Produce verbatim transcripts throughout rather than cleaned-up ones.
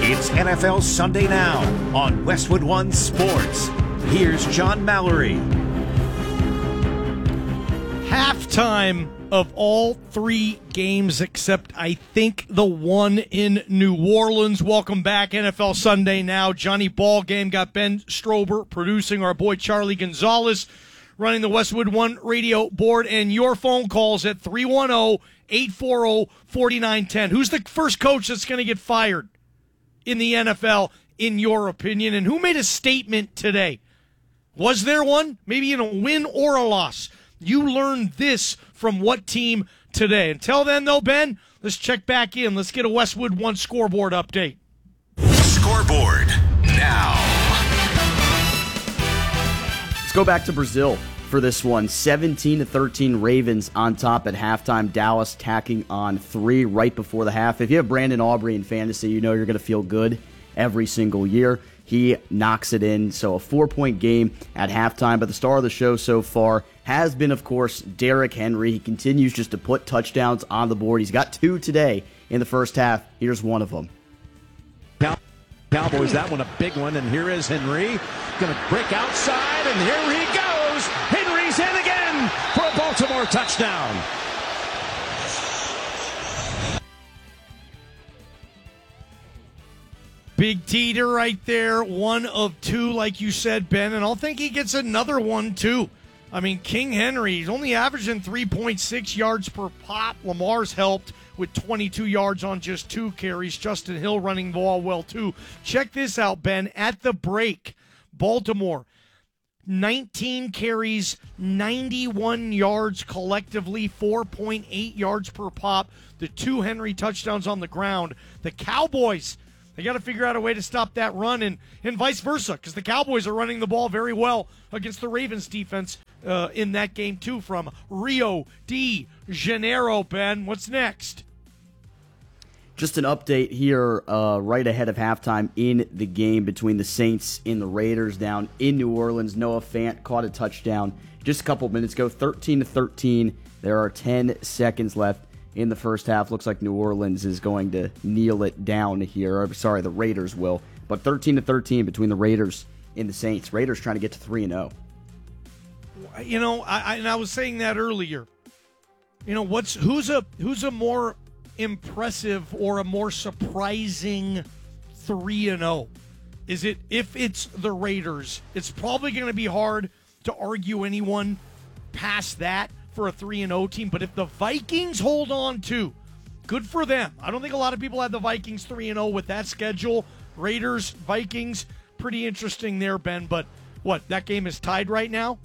It's N F L Sunday Now on Westwood One Sports. Here's John Mallory. Halftime of all three games except I think the one in New Orleans. Welcome back, N F L Sunday Now. Johnny Ballgame got Ben Strober producing, our boy Charlie Gonzalez running the Westwood One radio board, and your phone calls at three one zero, eight four zero, four nine one zero. Who's the first coach that's going to get fired in the N F L, in your opinion? And who made a statement today? Was there one? Maybe in a win or a loss. You learned this from what team today? Until then, though, Ben, let's check back in. Let's get a Westwood One scoreboard update. Scoreboard now. Let's go back to Brazil for this one. seventeen to thirteen Ravens on top at halftime. Dallas tacking on three right before the half. If you have Brandon Aubrey in fantasy, you know you're going to feel good every single year. He knocks it in. So a four-point game at halftime. But the star of the show so far has been, of course, Derrick Henry. He continues just to put touchdowns on the board. He's got two today in the first half. Here's one of them. Cowboys, that one a big one. And here is Henry. Going to break outside, and here he goes. Henry's in again for a Baltimore touchdown. Big teeter right there, one of two, like you said, Ben, and I'll think he gets another one, too. I mean, King Henry, he's only averaging three point six yards per pop. Lamar's helped with twenty-two yards on just two carries. Justin Hill running the ball well, too. Check this out, Ben. At the break, Baltimore, nineteen carries, ninety-one yards collectively, four point eight yards per pop. The two Henry touchdowns on the ground. The Cowboys, they got to figure out a way to stop that run, and, and vice versa, because the Cowboys are running the ball very well against the Ravens defense uh, in that game, too, from Rio de Janeiro. Ben, what's next? Just an update here uh, right ahead of halftime in the game between the Saints and the Raiders down in New Orleans. Noah Fant caught a touchdown just a couple minutes ago, thirteen to thirteen. There are ten seconds left in the first half. Looks like New Orleans is going to kneel it down here. Or, sorry, the Raiders will. But thirteen to thirteen between the Raiders and the Saints. Raiders trying to get to three and oh. You know, I, I, and I was saying that earlier. You know, what's who's a who's a more impressive or a more surprising three and oh? Is it, if it's the Raiders, it's probably going to be hard to argue anyone past that for a three and oh team. But if the Vikings hold on to, good for them. I don't think a lot of people had the Vikings three and oh with that schedule. Raiders, Vikings, pretty interesting there, Ben. But what, that game is tied right now?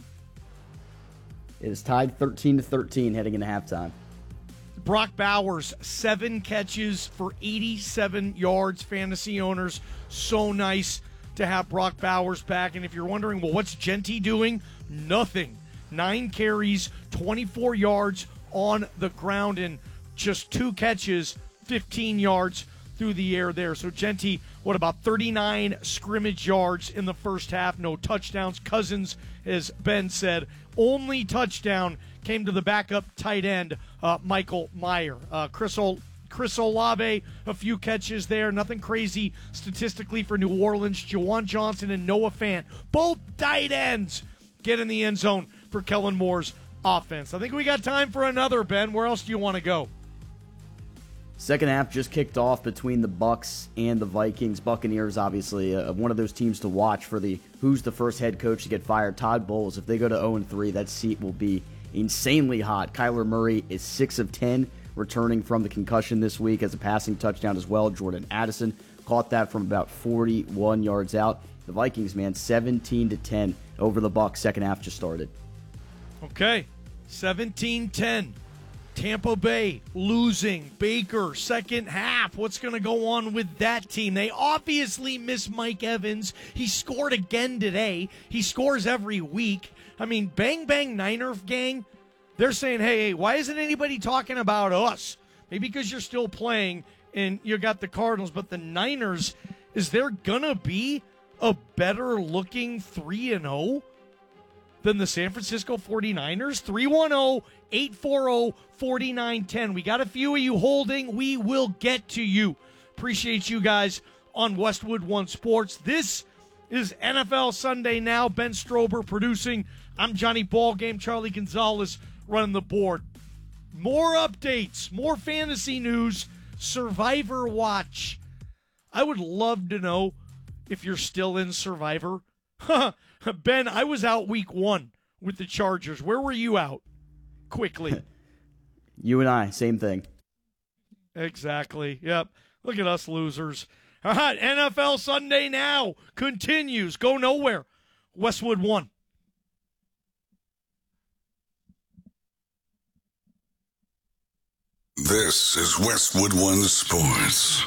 It is tied thirteen to thirteen heading into halftime. Brock Bowers, seven catches for eighty-seven yards. Fantasy owners, so nice to have Brock Bowers back. And if you're wondering, well, what's Genty doing? Nothing. Nine carries, twenty-four yards on the ground, and just two catches, fifteen yards through the air there. So Genty, what, about thirty-nine scrimmage yards in the first half, no touchdowns. Cousins, as Ben said, only touchdown came to the backup tight end, uh, Michael Mayer. Uh, Chris, Ol- Chris Olave, a few catches there. Nothing crazy statistically for New Orleans. Juwan Johnson and Noah Fant, both tight ends, get in the end zone for Kellen Moore's offense. I think we got time for another, Ben. Where else do you want to go? Second half just kicked off between the Bucks and the Vikings. Buccaneers, obviously, uh, one of those teams to watch for the who's the first head coach to get fired. Todd Bowles, if they go to oh and three, that seat will be insanely hot. Kyler Murray is six of ten, returning from the concussion this week as a passing touchdown as well. Jordan Addison caught that from about forty-one yards out. The Vikings, man, seventeen to ten over the Bucks. Second half just started. Okay, seventeen ten. Tampa Bay losing. Baker, second half. What's going to go on with that team? They obviously miss Mike Evans. He scored again today. He scores every week. I mean, bang, bang, Niner gang. They're saying, hey, hey, why isn't anybody talking about us? Maybe because you're still playing and you got the Cardinals. But the Niners, is there going to be a better-looking three and oh than the San Francisco forty-niners? three one zero, eight four zero, four nine one zero. We got a few of you holding. We will get to you. Appreciate you guys on Westwood One Sports. This is N F L Sunday Now. Ben Strober producing. I'm Johnny Ballgame. Charlie Gonzalez running the board. More updates, more fantasy news, Survivor Watch. I would love to know if you're still in Survivor. Ben, I was out week one with the Chargers. Where were you out? Quickly. You and I, same thing. Exactly. Yep. Look at us losers. All right, N F L Sunday Now continues. Go nowhere. Westwood One. This is Westwood One Sports.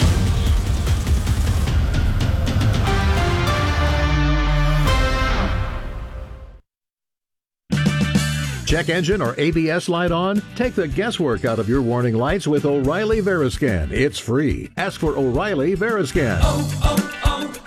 Check engine or A B S light on? Take the guesswork out of your warning lights with O'Reilly Veriscan. It's free. Ask for O'Reilly Veriscan. Oh,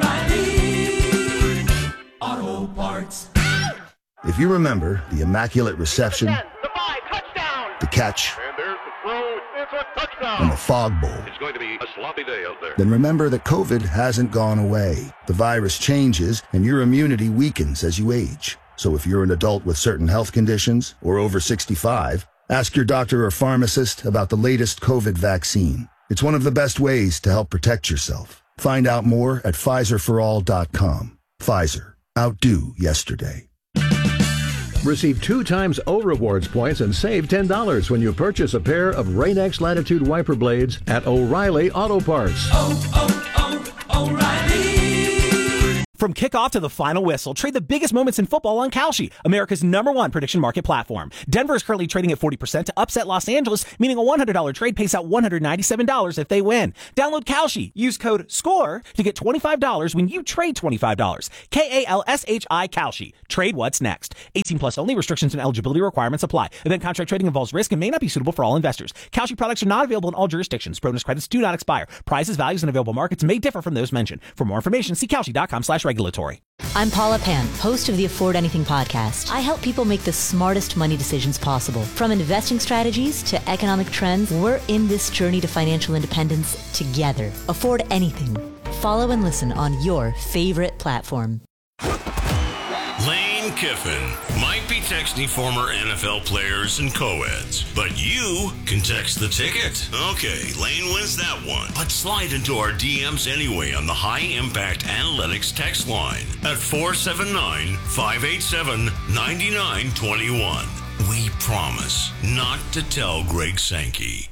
oh, oh, O'Reilly Auto Parts. If you remember the immaculate reception, the five, touchdown. the catch, And there's the throw. It's a touchdown. and the fog bowl, It's going to be a sloppy day out there. then remember that COVID hasn't gone away. The virus changes and your immunity weakens as you age. So if you're an adult with certain health conditions or over sixty-five, ask your doctor or pharmacist about the latest COVID vaccine. It's one of the best ways to help protect yourself. Find out more at Pfizer for all dot com. Pfizer. Outdo yesterday. Receive two times O Rewards points and save ten dollars when you purchase a pair of Rain-X Latitude wiper blades at O'Reilly Auto Parts. Oh, oh, O'Reilly. From kickoff to the final whistle, trade the biggest moments in football on Kalshi, America's number one prediction market platform. Denver is currently trading at forty percent to upset Los Angeles, meaning a one hundred dollars trade pays out one hundred ninety-seven dollars if they win. Download Kalshi. Use code SCORE to get twenty-five dollars when you trade twenty-five dollars. K A L S H I Kalshi. Trade what's next. eighteen plus only. Restrictions and eligibility requirements apply. Event contract trading involves risk and may not be suitable for all investors. Kalshi products are not available in all jurisdictions. Bonus credits do not expire. Prices, values, and available markets may differ from those mentioned. For more information, see Kalshi.com slash regulatory. I'm Paula Pan, host of the Afford Anything podcast. I help people make the smartest money decisions possible. From investing strategies to economic trends, we're in this journey to financial independence together. Afford Anything. Follow and listen on your favorite platform. Lane Kiffin might be texting former N F L players and co-eds, but you can text the ticket. Okay, Lane wins that one. But slide into our D Ms anyway on the High Impact Analytics text line at four seven nine, five eight seven, nine nine two one. We promise not to tell Greg Sankey.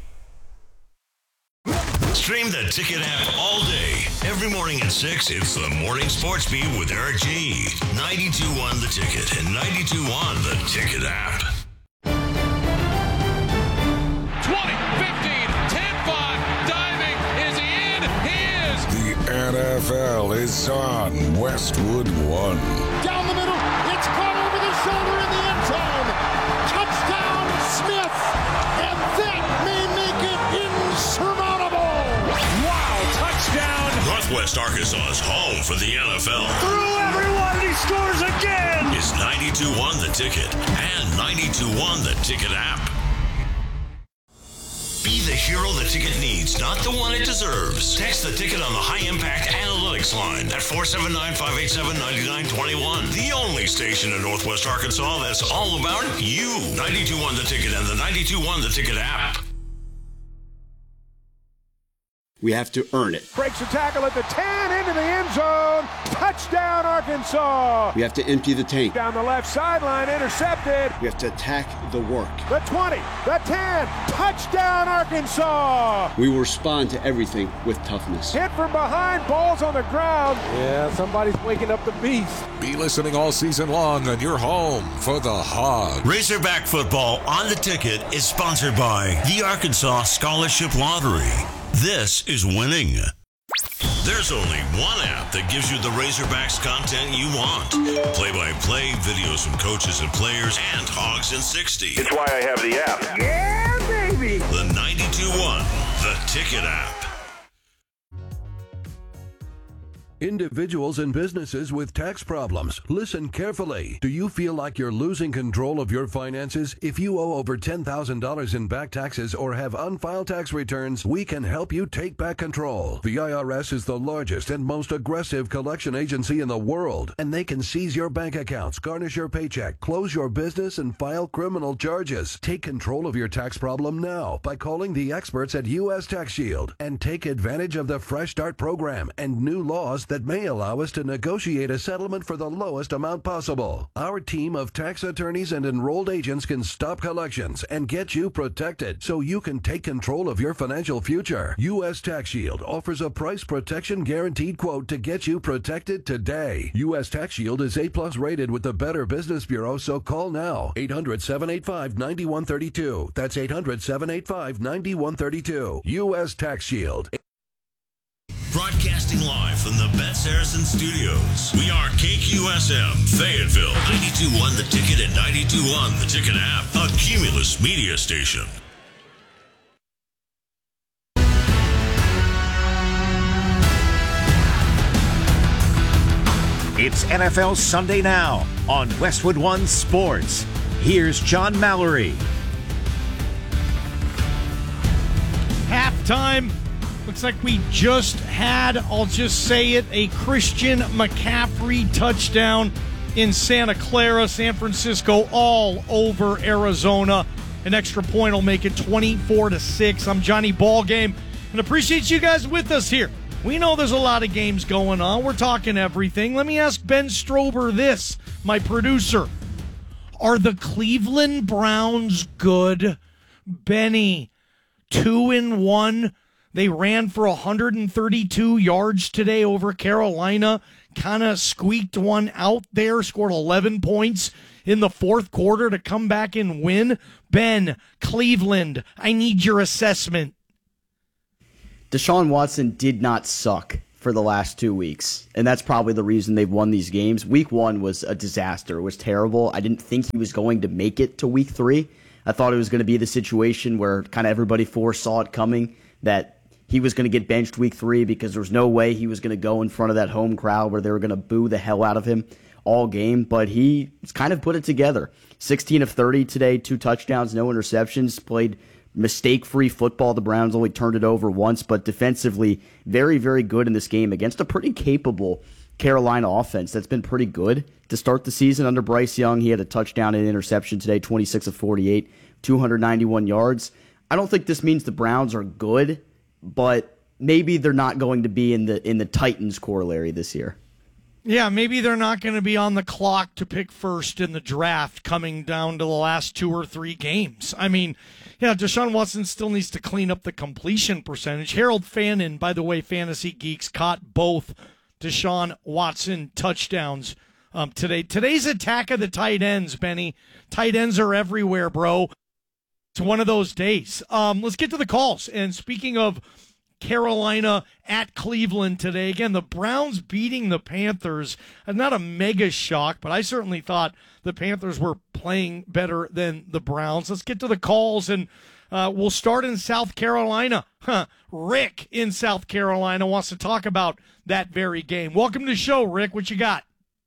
Stream the Ticket app all day. Every morning at six, it's the Morning Sports Beat with Eric G. ninety-two point one The Ticket and ninety-two point one The Ticket app. twenty, fifteen, ten, five, diving. Is he in? He is. The N F L is on Westwood One. Down the middle, it's caught over the shoulder in the end zone. Touchdown, Smith. And that may make it insurmountable. Wow, touchdown. Northwest Arkansas's home for the N F L. Through everyone, he scores again. Is ninety-two point one The Ticket and ninety-two point one The Ticket app. Be the hero the ticket needs, not the one it deserves. Text the ticket on the High Impact Analytics line at four seven nine, five eight seven, nine nine two one. The only station in Northwest Arkansas that's all about you. ninety-two point one The Ticket and the ninety-two point one The Ticket app. We have to earn it. Breaks a tackle at the ten, into the end zone. Touchdown, Arkansas. We have to empty the tank. Down the left sideline, intercepted. We have to attack the work. The twenty, the ten, touchdown, Arkansas. We will respond to everything with toughness. Hit from behind, balls on the ground. Yeah, somebody's waking up the beast. Be listening all season long on your home for the Hogs. Razorback football on The Ticket is sponsored by the Arkansas Scholarship Lottery. This is winning. There's only one app that gives you the Razorbacks content you want. Play-by-play, videos from coaches and players, and Hogs in sixty. It's why I have the app. Yeah, baby. The ninety-two point one The Ticket app. Individuals and businesses with tax problems, listen carefully. Do you feel like you're losing control of your finances? If you owe over ten thousand dollars in back taxes or have unfiled tax returns, we can help you take back control. The I R S is the largest and most aggressive collection agency in the world, and they can seize your bank accounts, garnish your paycheck, close your business, and file criminal charges. Take control of your tax problem now by calling the experts at U S Tax Shield and take advantage of the Fresh Start program and new laws that may allow us to negotiate a settlement for the lowest amount possible. Our team of tax attorneys and enrolled agents can stop collections and get you protected so you can take control of your financial future. U S Tax Shield offers a price protection guaranteed quote to get you protected today. U S Tax Shield is A plus rated with the Better Business Bureau, so call now. eight hundred, seven eight five, nine one three two. That's eight hundred, seven eight five, nine one three two. U S Tax Shield. Broadcasting live from the Bet Saracen Studios. We are K Q S M, Fayetteville, ninety-two point one The Ticket and ninety-two point one The Ticket app, a Cumulus media station. It's N F L Sunday Now on Westwood One Sports. Here's John Mallory. Halftime. Looks like we just had, I'll just say it, a Christian McCaffrey touchdown in Santa Clara, San Francisco, all over Arizona. An extra point will make it twenty-four to six. I'm Johnny Ballgame, and appreciate you guys with us here. We know there's a lot of games going on. We're talking everything. Let me ask Ben Strober this, my producer. Are the Cleveland Browns good? Benny, two and one. They ran for one hundred thirty-two yards today over Carolina. Kind of squeaked one out there. Scored eleven points in the fourth quarter to come back and win. Ben, Cleveland, I need your assessment. Deshaun Watson did not suck for the last two weeks, and that's probably the reason they've won these games. Week one was a disaster. It was terrible. I didn't think he was going to make it to week three. I thought it was going to be the situation where kind of everybody foresaw it coming, that he was going to get benched week three because there was no way he was going to go in front of that home crowd where they were going to boo the hell out of him all game. But he kind of put it together. sixteen of thirty today, two touchdowns, no interceptions, played mistake-free football. The Browns only turned it over once, but defensively very, very good in this game against a pretty capable Carolina offense that's been pretty good to start the season under Bryce Young. He had a touchdown and interception today, twenty-six of forty-eight, two hundred ninety-one yards. I don't think this means the Browns are good, but maybe they're not going to be in the in the Titans corollary this year. Yeah, maybe they're not going to be on the clock to pick first in the draft coming down to the last two or three games. I mean, yeah, Deshaun Watson still needs to clean up the completion percentage. Harold Fannin, by the way, Fantasy Geeks, caught both Deshaun Watson touchdowns um, today. Today's attack of the tight ends, Benny. Tight ends are everywhere, bro. It's one of those days. Um, let's get to the calls. And speaking of Carolina at Cleveland today, again, the Browns beating the Panthers. Not a mega shock, but I certainly thought the Panthers were playing better than the Browns. Let's get to the calls, and uh, we'll start in South Carolina. Huh. Rick in South Carolina wants to talk about that very game. Welcome to the show, Rick. What you got?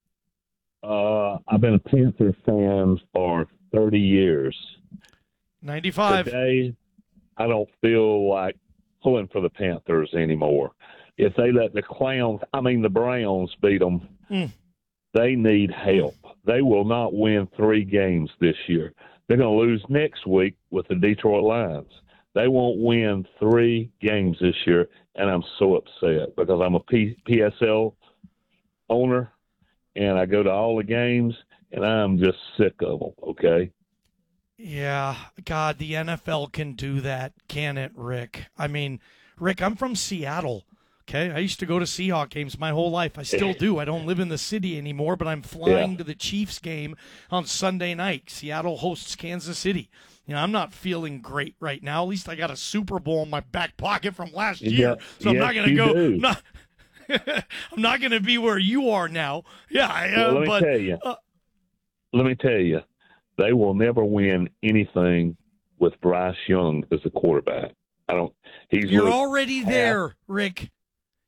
Uh, I've been a Panther fan for thirty years. ninety-five. Today, I don't feel like pulling for the Panthers anymore. If they let the Clowns, I mean the Browns, beat them, mm. they need help. They will not win three games this year. They're going to lose next week with the Detroit Lions. They won't win three games this year, and I'm so upset because I'm a P- PSL owner, and I go to all the games, and I'm just sick of them, okay? Yeah, God, the N F L can do that, can it, Rick? I mean, Rick, I'm from Seattle, okay? I used to go to Seahawks games my whole life. I still do. I don't live in the city anymore, but I'm flying yeah. to the Chiefs game on Sunday night. Seattle hosts Kansas City. You know, I'm not feeling great right now. At least I got a Super Bowl in my back pocket from last year, yeah, so I'm yes, not going to go. I'm not, I'm not going to be where you are now. Yeah, I, well, uh, let me but, tell you. Uh, let me tell you. They will never win anything with Bryce Young as a quarterback. I don't. He's You're already there, Rick.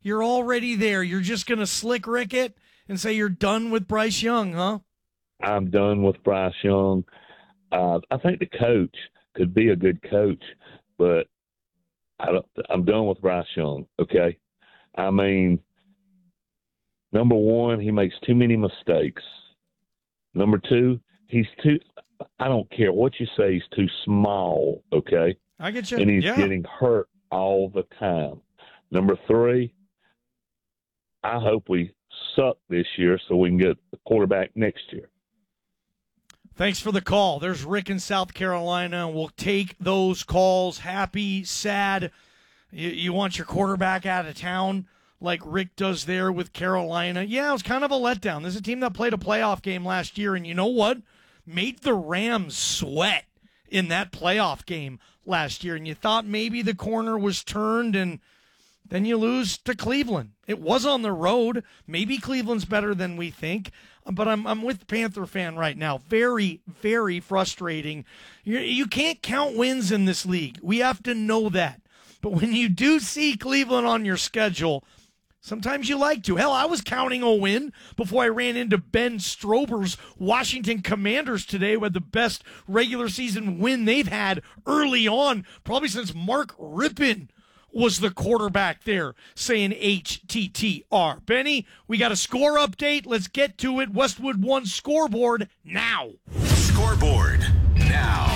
You're already there. You're just going to slick Rick it and say you're done with Bryce Young, huh? I'm done with Bryce Young. Uh, I think the coach could be a good coach, but I don't, I'm done with Bryce Young, okay? I mean, number one, he makes too many mistakes. Number two, he's too – I don't care what you say, he's too small, okay? I get you. And he's yeah. getting hurt all the time. Number three, I hope we suck this year so we can get the quarterback next year. Thanks for the call. There's Rick in South Carolina. We'll take those calls. Happy, sad. You, you want your quarterback out of town like Rick does there with Carolina. Yeah, it was kind of a letdown. This is a team that played a playoff game last year, and you know what? Made the Rams sweat in that playoff game last year, and you thought maybe the corner was turned, and then you lose to Cleveland. It was on the road. Maybe Cleveland's better than we think, but I'm I'm with the Panther fan right now. Very, very frustrating. You you can't count wins in this league. We have to know that. But when you do see Cleveland on your schedule, sometimes you like to. Hell, I was counting a win before I ran into Ben Strober's Washington Commanders today, who had the best regular season win they've had early on, probably since Mark Rippon was the quarterback there, saying H T T R. Benny, we got a score update. Let's get to it. Westwood One scoreboard now. Scoreboard now.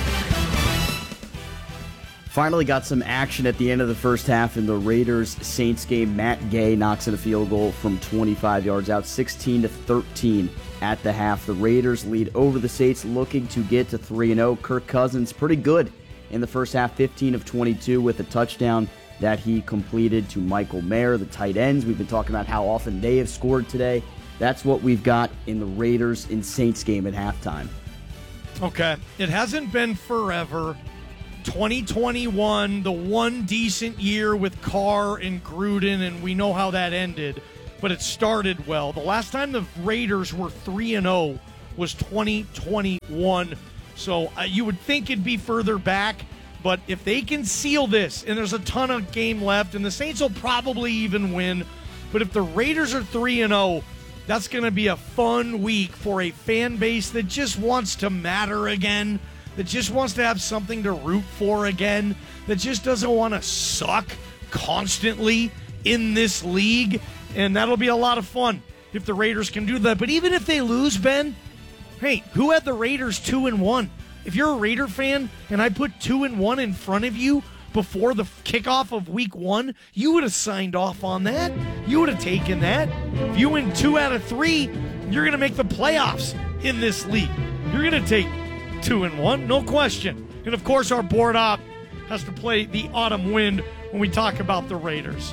Finally got some action at the end of the first half in the Raiders-Saints game. Matt Gay knocks in a field goal from twenty-five yards out, sixteen to thirteen at the half. The Raiders lead over the Saints, looking to get to three and oh. Kirk Cousins, pretty good in the first half, fifteen of twenty-two with a touchdown that he completed to Michael Mayer. The tight ends, we've been talking about how often they have scored today. That's what we've got in the Raiders and Saints game at halftime. Okay, it hasn't been forever. twenty twenty-one, the one decent year with Carr and Gruden, and we know how that ended, but it started well. The last time the Raiders were three and oh was twenty twenty-one. So uh, you would think it'd be further back, but if they can seal this, and there's a ton of game left, and the Saints will probably even win, but if the Raiders are three and oh, that's going to be a fun week for a fan base that just wants to matter again, that just wants to have something to root for again, that just doesn't want to suck constantly in this league, and that'll be a lot of fun if the Raiders can do that. But even if they lose, Ben, hey, who had the Raiders two and one? If you're a Raider fan and I put two and one in front of you before the kickoff of week one, you would have signed off on that. You would have taken that. If you win two out of three, you're going to make the playoffs in this league. You're going to take two and one, no question. And of course, our board op has to play the autumn wind when we talk about the Raiders.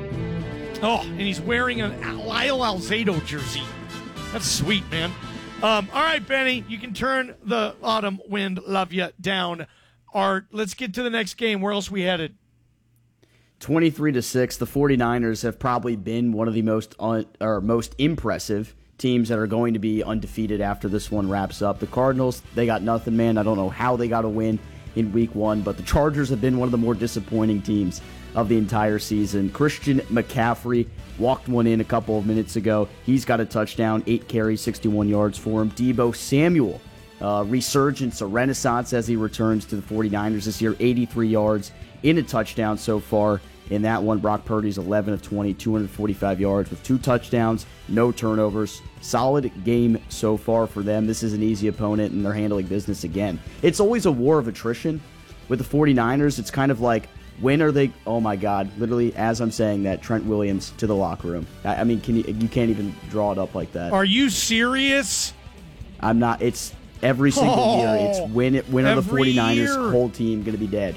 Oh, and he's wearing an Lyle Alzado jersey. That's sweet, man. Um, all right, Benny, you can turn the autumn wind, love you, down. Art, let's get to the next game. Where else we headed? twenty-three to six, the 49ers have probably been one of the most un, or most impressive teams that are going to be undefeated after this one wraps up. The Cardinals, they got nothing, man. I don't know how they got a win in week one, but the Chargers have been one of the more disappointing teams of the entire season. Christian McCaffrey walked one in a couple of minutes ago. He's got a touchdown, eight carries, sixty-one yards for him. Deebo Samuel, uh, resurgence, a renaissance as he returns to the 49ers this year, eighty-three yards in a touchdown so far in that one. Brock Purdy's eleven of twenty, two hundred forty-five yards with two touchdowns, no turnovers. Solid game so far for them. This is an easy opponent, and they're handling business again. It's always a war of attrition with the 49ers. It's kind of like, when are they? Oh my God! Literally, as I'm saying that, Trent Williams to the locker room. I, I mean, can you? You can't even draw it up like that. Are you serious? I'm not. It's every single oh, year. It's when. It, when are the 49ers year. whole team going to be dead?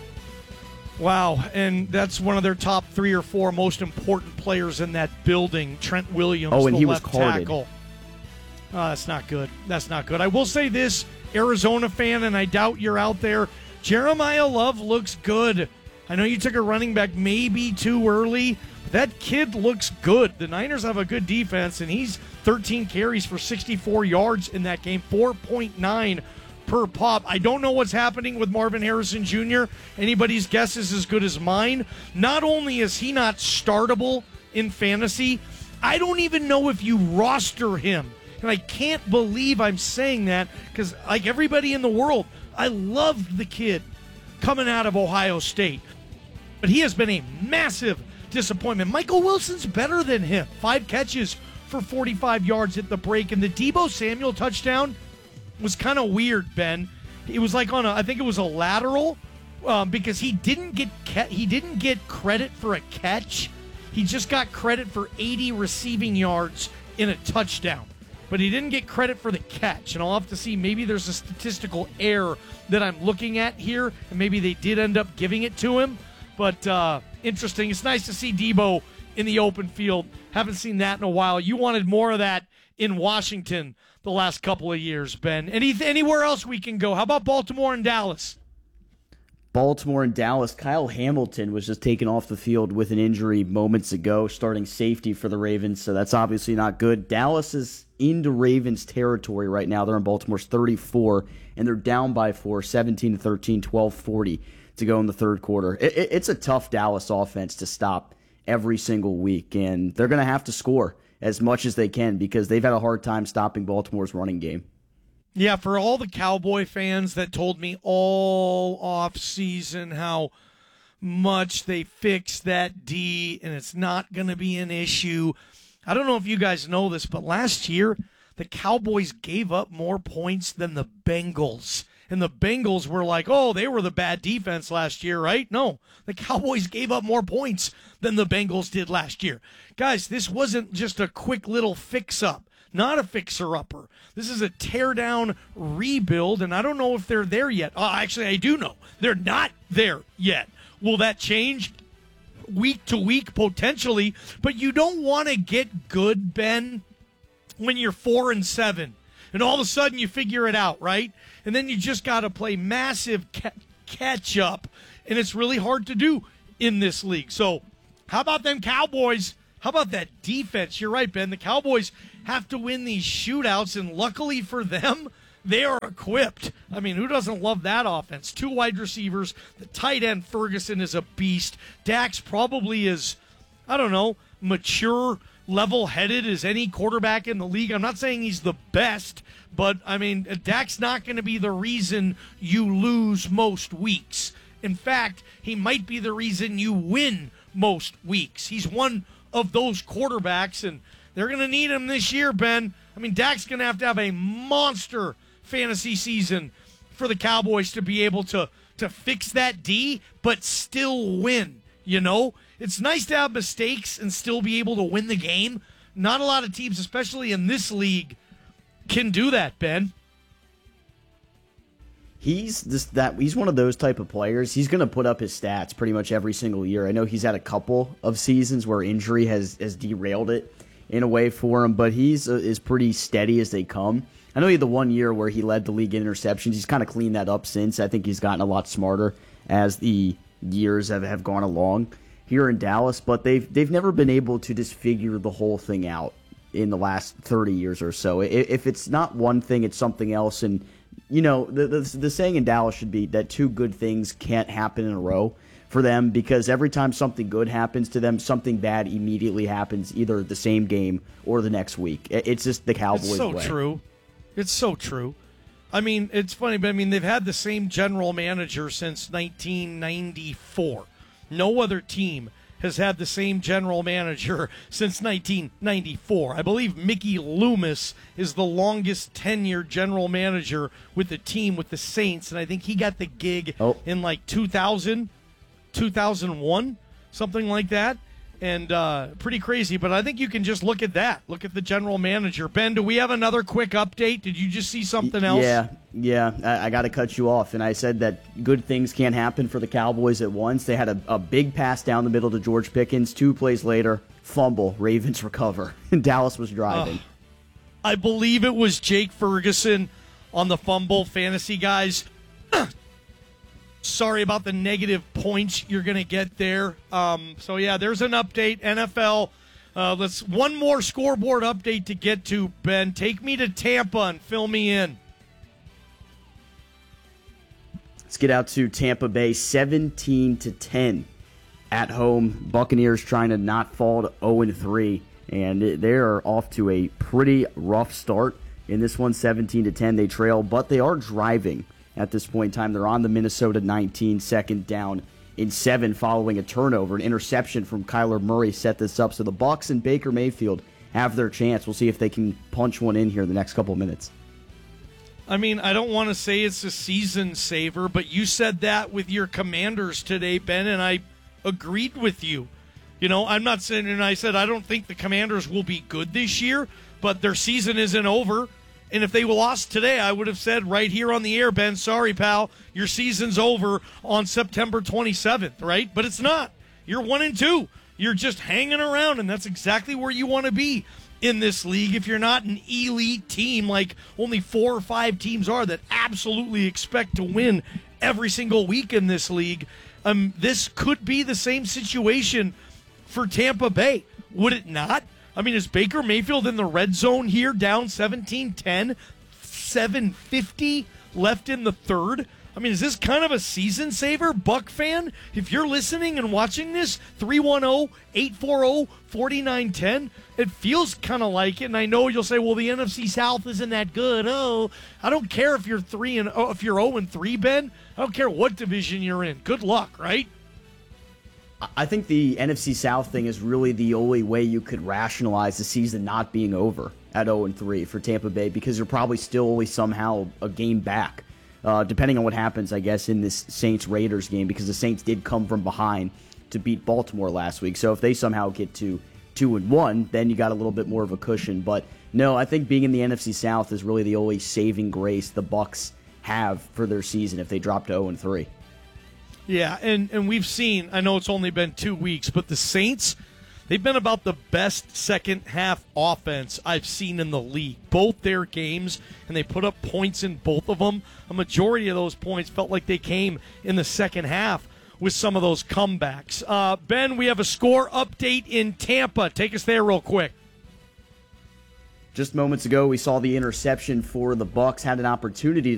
Wow, and that's one of their top three or four most important players in that building, Trent Williams, oh, and the he left was carded. tackle. Oh, that's not good. That's not good. I will say this, Arizona fan, and I doubt you're out there, Jeremiah Love looks good. I know you took a running back maybe too early. But that kid looks good. The Niners have a good defense, and he's thirteen carries for sixty-four yards in that game, four point nine per pop. I don't know what's happening with Marvin Harrison Junior Anybody's guess is as good as mine. Not only is he not startable in fantasy, I don't even know if you roster him. And I can't believe I'm saying that because, like everybody in the world, I loved the kid coming out of Ohio State. But he has been a massive disappointment. Michael Wilson's better than him. Five catches for forty-five yards at the break. And the Deebo Samuel touchdown was kind of weird, Ben. It was like on a, I think it was a lateral um, because he didn't get ca- he didn't get credit for a catch. He just got credit for eighty receiving yards in a touchdown. But he didn't get credit for the catch. And I'll have to see, maybe there's a statistical error that I'm looking at here, and maybe they did end up giving it to him. But uh, interesting. It's nice to see Deebo in the open field. Haven't seen that in a while. You wanted more of that in Washington the last couple of years, Ben. Any, anywhere else we can go? How about Baltimore and Dallas? Baltimore and Dallas. Kyle Hamilton was just taken off the field with an injury moments ago, starting safety for the Ravens, so that's obviously not good. Dallas is into Ravens territory right now. They're in Baltimore's thirty-four, and they're down by four, seventeen to thirteen, twelve forty to go in the third quarter. It, it, it's a tough Dallas offense to stop every single week, and they're going to have to score as much as they can because they've had a hard time stopping Baltimore's running game. Yeah, for all the Cowboy fans that told me all off season how much they fixed that D and it's not going to be an issue. I don't know if you guys know this, but last year the Cowboys gave up more points than the Bengals. And the Bengals were like, oh, they were the bad defense last year, right? No, the Cowboys gave up more points than the Bengals did last year. Guys, this wasn't just a quick little fix-up. Not a fixer-upper. This is a tear-down rebuild, and I don't know if they're there yet. Uh, actually, I do know. They're not there yet. Will that change week to week? Potentially. But you don't want to get good, Ben, when you're four and seven, and all of a sudden you figure it out, right? And then you just got to play massive ca- catch-up, and it's really hard to do in this league. So how about them Cowboys? How about that defense? You're right, Ben. The Cowboys have to win these shootouts, and luckily for them, they are equipped. I mean, who doesn't love that offense? Two wide receivers. The tight end, Ferguson, is a beast. Dax probably is, I don't know, mature, level-headed as any quarterback in the league. I'm not saying he's the best, but, I mean, Dak's not going to be the reason you lose most weeks. In fact, he might be the reason you win most weeks. He's one of those quarterbacks, and they're going to need him this year, Ben. I mean, Dak's going to have to have a monster fantasy season for the Cowboys to be able to, to fix that D, but still win, you know? It's nice to have mistakes and still be able to win the game. Not a lot of teams, especially in this league, can do that, Ben. He's this that he's one of those type of players. He's going to put up his stats pretty much every single year. I know he's had a couple of seasons where injury has, has derailed it in a way for him, but he's uh, is pretty steady as they come. I know he had the one year where he led the league in interceptions. He's kind of cleaned that up since. I think he's gotten a lot smarter as the years have, have gone along here in Dallas, but they've they've never been able to just figure the whole thing out in the last thirty years or so. If it's not one thing, it's something else. And you know, the, the the saying in Dallas should be that two good things can't happen in a row for them, because every time something good happens to them, something bad immediately happens either the same game or the next week. It's just the Cowboys' It's so way. true. It's so true. I mean, it's funny, but I mean, they've had the same general manager since nineteen ninety-four. No other team has had the same general manager since nineteen ninety-four. I believe Mickey Loomis is the longest tenured general manager with the team, with the Saints, and I think he got the gig oh. in like two thousand, two thousand one, something like that. And uh, pretty crazy, but I think you can just look at that. Look at the general manager. Ben, do we have another quick update? Did you just see something else? Yeah, yeah. I, I got to cut you off. And I said that good things can't happen for the Cowboys at once. They had a, a big pass down the middle to George Pickens. Two plays later, fumble. Ravens recover. And Dallas was driving. Uh, I believe it was Jake Ferguson on the fumble. Fantasy guys, sorry about the negative points you're going to get there. Um, so, yeah, there's an update. N F L, uh, let's one more scoreboard update to get to, Ben. Take me to Tampa and fill me in. Let's get out to Tampa Bay, seventeen to ten at home. Buccaneers trying to not fall to oh and three, and they are off to a pretty rough start in this one, seventeen to ten. They trail, but they are driving at this point in time. They're on the Minnesota nineteen, second down in seven following a turnover. An interception from Kyler Murray set this up, so the Bucs and Baker Mayfield have their chance. We'll see if they can punch one in here in the next couple of minutes. I mean, I don't want to say it's a season saver, but you said that with your Commanders today, Ben, and I agreed with you. You know, I'm not saying, and I said I don't think the Commanders will be good this year, but their season isn't over. And if they lost today, I would have said right here on the air, Ben, sorry, pal, your season's over on September twenty-seventh, right? But it's not. You're one and two. You're just hanging around, and that's exactly where you want to be in this league. If you're not an elite team like only four or five teams are that absolutely expect to win every single week in this league, um, this could be the same situation for Tampa Bay. Would it not? I mean, is Baker Mayfield in the red zone here, down seventeen ten, seven fifty left in the third? I mean, is this kind of a season saver, Buck fan? If you're listening and watching this, three one zero, eight four zero, four nine one zero, it feels kind of like it. And I know you'll say, well, the N F C South isn't that good. Oh, I don't care if you're three and oh, if you're zero and three, Ben. I don't care what division you're in. Good luck, right? I think the N F C South thing is really the only way you could rationalize the season not being over at oh and three for Tampa Bay, because you're probably still only somehow a game back, uh, depending on what happens, I guess, in this Saints-Raiders game, because the Saints did come from behind to beat Baltimore last week. So if they somehow get to two and one, then you got a little bit more of a cushion. But no, I think being in the N F C South is really the only saving grace the Bucs have for their season if they drop to oh and three. Yeah, and, and we've seen, I know it's only been two weeks, but the Saints, they've been about the best second-half offense I've seen in the league. Both their games, and they put up points in both of them. A majority of those points felt like they came in the second half with some of those comebacks. Uh, Ben, we have a score update in Tampa. Take us there real quick. Just moments ago, we saw the interception for the Bucs, had an opportunity